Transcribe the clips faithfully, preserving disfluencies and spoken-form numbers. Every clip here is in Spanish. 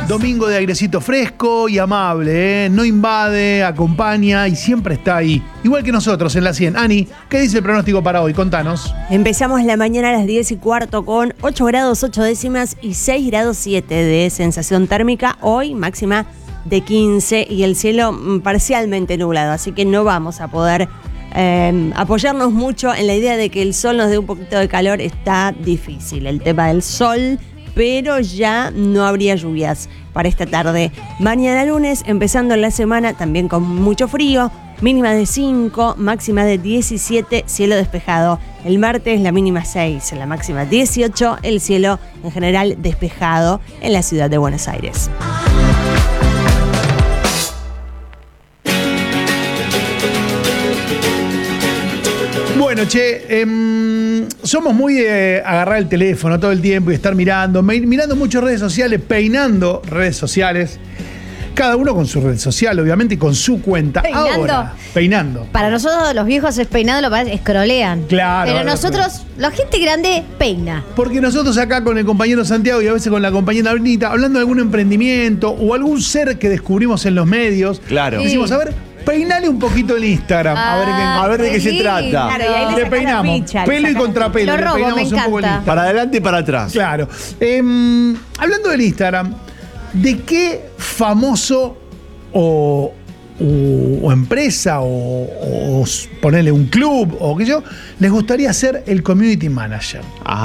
Domingo de airecito fresco y amable, ¿eh? No invade, acompaña y siempre está ahí. Igual que nosotros en la cien. Ani, ¿qué dice el pronóstico para hoy? Contanos. Empezamos la mañana a las diez y cuarto con ocho grados ocho décimas y seis grados siete de sensación térmica. Hoy máxima de quince y el cielo parcialmente nublado. Así que no vamos a poder eh, apoyarnos mucho en la idea de que el sol nos dé un poquito de calor. Está difícil el tema del sol, pero ya no habría lluvias para esta tarde. Mañana lunes, empezando la semana, también con mucho frío, mínima de cinco, máxima de diecisiete, cielo despejado. El martes la mínima seis, la máxima dieciocho, el cielo en general despejado en la ciudad de Buenos Aires. Bueno, che, eh, somos muy de agarrar el teléfono todo el tiempo y estar mirando, mirando muchas redes sociales, peinando redes sociales. Cada uno con su red social, obviamente, y con su cuenta. Peinando. Ahora, peinando. Para nosotros los viejos es peinado, lo que escrolean. Claro. Pero nosotros, la gente grande, peina. Porque nosotros acá con el compañero Santiago y a veces con la compañera Brinita, hablando de algún emprendimiento o algún ser que descubrimos en los medios, Claro. sí. Decimos, a ver, peinale un poquito el Instagram. Ah, a ver, qué, A ver de qué se sí. trata. Claro, y ahí le le sacás peinamos. la ficha, le Pelo y sacás la contrapelo. Lo Le robo, peinamos me un poco el encanta. Instagram. Para adelante y para atrás. Claro. Eh, hablando del Instagram, ¿de qué famoso o, o, o empresa o, o ponerle un club o qué yo les gustaría ser el community manager?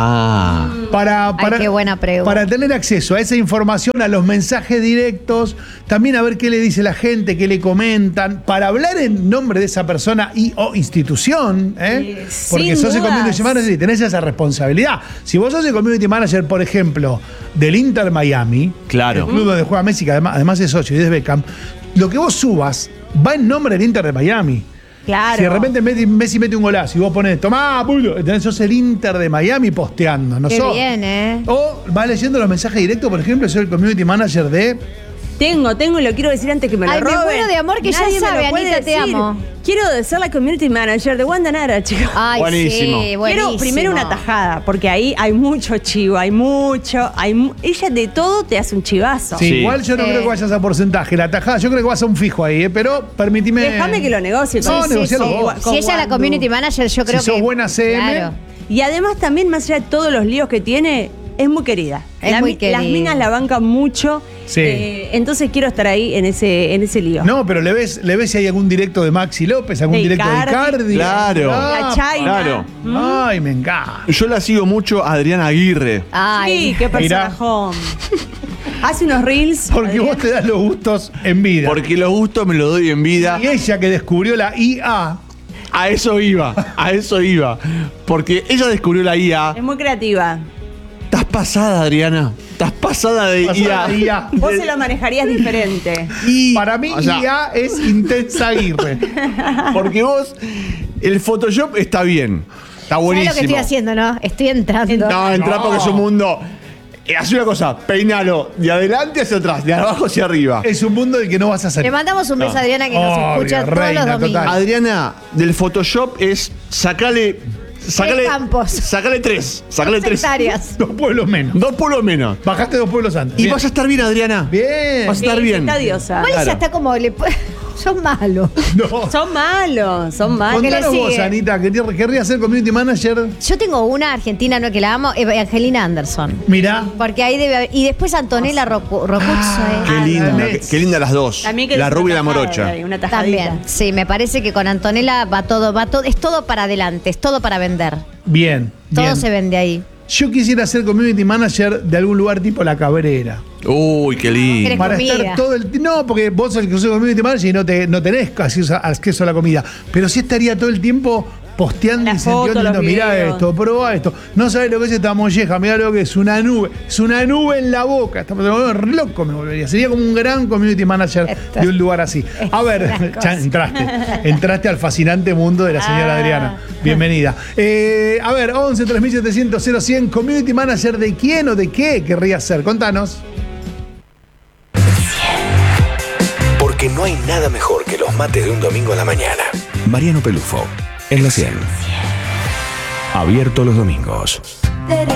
Ah. Para, para, Ay, qué buena pregunta. para tener acceso a esa información, a los mensajes directos, también a ver qué le dice la gente, qué le comentan, para hablar en nombre de esa persona y o institución, ¿eh? Sí, Porque sin sos el dudas. community manager y tenés esa responsabilidad. Si vos sos el community manager, por ejemplo, del Inter Miami, Claro. el club donde juega Messi, que además, además es socio y es Beckham, lo que vos subas va en nombre del Inter de Miami. Claro. Si de repente Messi, Messi mete un golazo y vos ponés, tomá, pulo, entonces sos el Inter de Miami posteando, ¿no Qué sos? bien, ¿eh? O vas leyendo los mensajes directos, por ejemplo, soy el community manager de... Tengo, tengo y lo quiero decir antes que me lo Ay, me roben. muero de amor que ya Nadie me sabe, lo puede Anita, te decir. amo. Quiero ser la community manager de Wanda Nara, chicos. Ay, Buenísimo. sí, buenísimo. Quiero primero una tajada, porque ahí hay mucho chivo, hay mucho, hay mu- ella de todo te hace un chivazo. Sí, Sí. igual yo no Sí. creo que vayas a porcentaje, la tajada, yo creo que vas a un fijo ahí, ¿eh? Pero permíteme... Déjame que lo negocie. No, con- negocialo con- vos. con Si ella es la Wandu. community manager, yo creo Si sos que... buena C M, Claro. Y además también, más allá de todos los líos que tiene, es muy querida. Es La muy mi- querida. Las minas la bancan mucho. Sí. eh, entonces quiero estar ahí en ese, en ese lío. No, pero le ves, le ves si hay algún directo de Maxi López, algún De directo de Icardi. Icardi. Claro. Ah, La China. Claro. Ay, me encanta. Yo la sigo mucho a Adriana Aguirre. Ay, Sí, qué Mirá. personajón. Hace unos reels. Porque vos te das los gustos en vida. Porque los gustos me los doy en vida. Y ella que descubrió la I A, A eso iba. A eso iba. Porque ella descubrió la I A. Es muy creativa. ¿Estás pasada, Adriana? ¿Estás pasada de pasada I A? de I A. Vos se lo manejarías diferente. Y, Para mí o sea, I A es Intensa Aguirre. Porque vos, el Photoshop está bien. Está ¿sabes buenísimo. lo que estoy haciendo, no? Estoy entrando. No, entra No. porque es un mundo. Eh, Haz una cosa, peinalo de adelante hacia atrás, de abajo hacia arriba. Es un mundo del que no vas a Le salir. mandamos un beso No. a Adriana que nos Obvio, escucha todos reina, los domingos. total. Adriana, del Photoshop es sacale. Sacale, campos. Sacale tres. Sacale Dos tres. hectáreas. Dos pueblos menos. Dos por lo menos. Bajaste dos pueblos antes. Y Bien. vas a estar bien, Adriana. Bien. Vas a estar Sí, bien. Está diosa. Igual Claro. ella está como... Le... Son malos. No. Son malos, son malos. que le Contanos vos, sigue. Anita, que te- querrías ser community manager. Yo tengo una argentina, no que la amo, Angelina Anderson. Mirá. Porque ahí debe haber... Y después Antonella Rocu- Rocuzzo. Ah, eh. Qué Ah, linda, no. qué, qué linda las dos. También que La es rubia y una la tajada, morocha. hay Una tajadita. También, sí, me parece que con Antonella va todo, va todo, es todo para adelante, es todo para vender. Bien. Todo bien. se vende ahí. Yo quisiera ser community manager de algún lugar tipo La Cabrera. Uy, qué lindo. ¿Querés Para comida? estar todo el tiempo. No, porque vos sos el que sos community manager y no, te, no tenés acceso a, acceso a la comida. Pero sí estaría todo el tiempo posteando La y foto, diciendo, los mirá videos. esto, probá esto. No sabés lo que es esta molleja, mirá lo que es una nube. Es una nube en la boca. Estamos re loco, me volvería. Sería como un gran community manager Esto- de un lugar así. A ver, una ya cosa. entraste. Entraste al fascinante mundo de la señora Ah. Adriana. Bienvenida. Eh, a ver, once tres mil setecientos cero cien, community manager de quién o de qué querrías ser. Contanos. Porque no hay nada mejor que los mates de un domingo a la mañana. Mariano Pelufo, en la cien. Abierto los domingos.